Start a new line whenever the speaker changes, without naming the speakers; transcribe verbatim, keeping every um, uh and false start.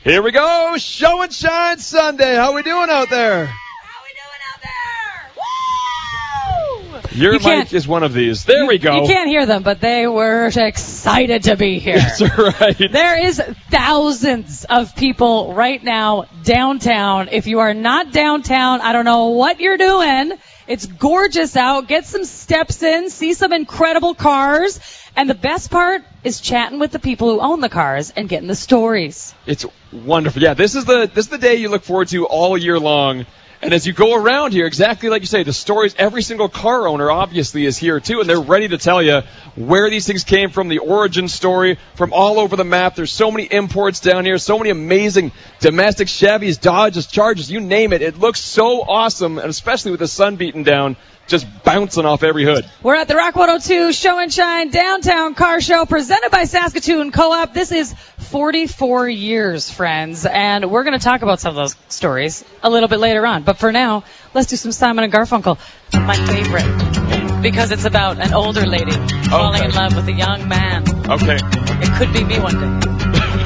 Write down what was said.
Here we go, Show and Shine Sunday. How we doing out there?
How we doing out there? Woo!
Your
You
mic is one of these. There
you,
we go.
You can't hear them, but they were excited to be here.
That's right.
There is thousands of people right now downtown. If you are not downtown, I don't know what you're doing. It's gorgeous out. Get some steps in. See some incredible cars. And the best part is chatting with the people who own the cars and getting the stories.
It's wonderful. Yeah, this is the this is the day you look forward to all year long. And as you go around here, exactly like you say, the stories, every single car owner obviously is here too, and they're ready to tell you where these things came from, the origin story from all over the map. There's so many imports down here, so many amazing domestic Chevys, Dodges, Chargers, you name it. It looks so awesome, and especially with the sun beating down, just bouncing off every hood.
We're at the Rock one oh two Show and Shine Downtown Car Show presented by Saskatoon Co-op. This is forty-four years, friends, and we're going to talk about some of those stories a little bit later on. But for now, let's do some Simon and Garfunkel, my favorite, because it's about an older lady falling
Okay.
in love with a young man.
Okay.
It could be me one day.